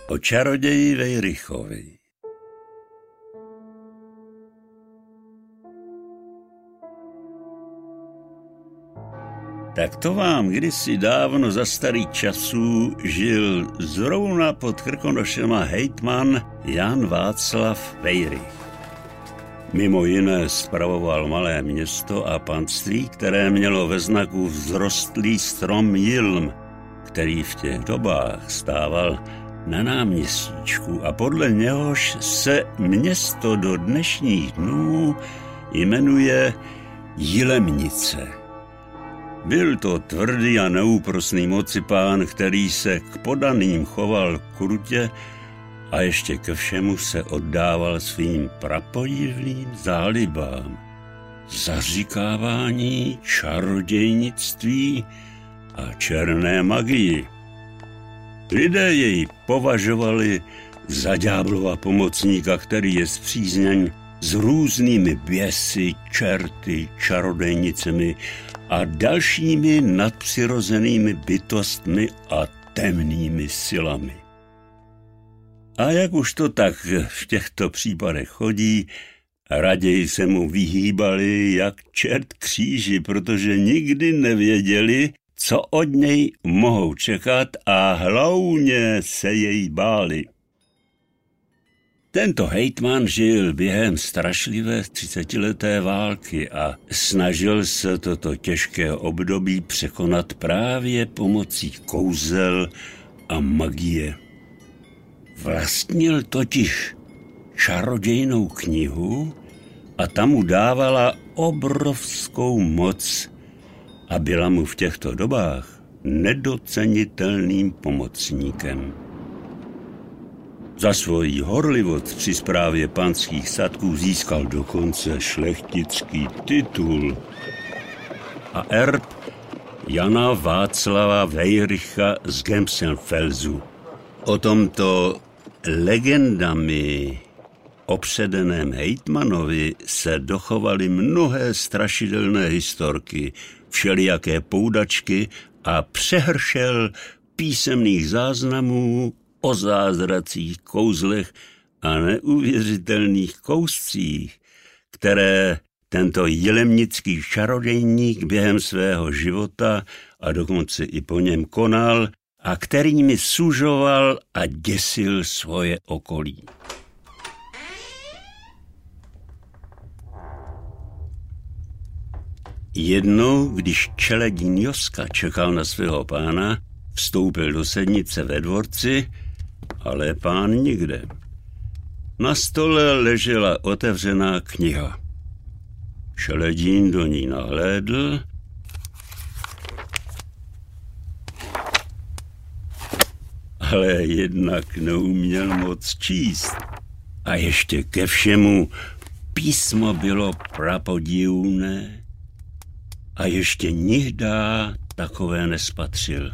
O čaroději Wejrichovi. Tak to vám kdysi dávno za starých časů žil zrovna pod Krkonošema hejtman Jan Václav Wejrych. Mimo jiné spravoval malé město a panství, které mělo ve znaku vzrostlý strom jilm, který v těch dobách stával na náměstíčku a podle něhož se město do dnešních dnů jmenuje Jilemnice. Byl to tvrdý a neúprosný mocipán, který se k podaným choval krutě a ještě ke všemu se oddával svým prapodivným zálibám. Zaříkávání, čarodějnictví a černé magii. Lidé jej považovali za ďáblova pomocníka, který je spřízněn s různými běsy, čerty, čarodejnicemi a dalšími nadpřirozenými bytostmi a temnými silami. A jak už to tak v těchto případech chodí, raději se mu vyhýbali jak čert kříži, protože nikdy nevěděli, co od něj mohou čekat a hlavně se jej báli. Tento hejtman žil během strašlivé 30leté války a snažil se toto těžké období překonat právě pomocí kouzel a magie. Vlastnil totiž čarodějnou knihu a ta mu dávala obrovskou moc a byla mu v těchto dobách nedocenitelným pomocníkem. Za svoji horlivost při správě panských statků získal dokonce šlechtický titul a erb Jana Václava Wejricha z Gemsenfelsu. O tomto legendami obsedeném hejtmanovi se dochovaly mnohé strašidelné historky, všelijaké poudačky a přehršel písemných záznamů o zázracích, kouzlech a neuvěřitelných kouscích, které tento jilemnický čarodějník během svého života a dokonce i po něm konal a kterými sužoval a děsil svoje okolí. Jednou, když čeledín Joska čekal na svého pána, vstoupil do sednice ve dvorci, ale pán nikde. Na stole ležela otevřená kniha. Čeledín do ní nahlédl ale jednak neuměl moc číst. A ještě ke všemu písmo bylo prapodivné a ještě nikdá takové nespatřil.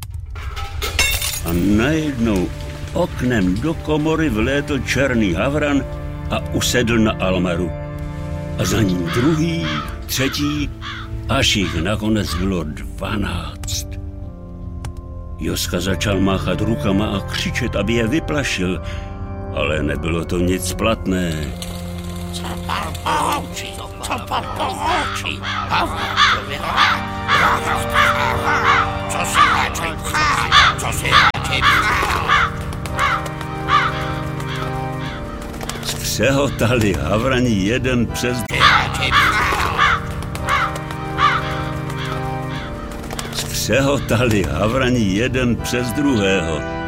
A najednou oknem do komory vlétl černý havran a usedl na almaru. A za ním druhý, třetí, až jich nakonec bylo 12. Joska začal máchat rukama a křičet, aby je vyplašil, ale nebylo to nic platné. Co pan poučí? Co si radši Skřehotali havrani jeden přes Skřehotali havrani jeden přes druhého.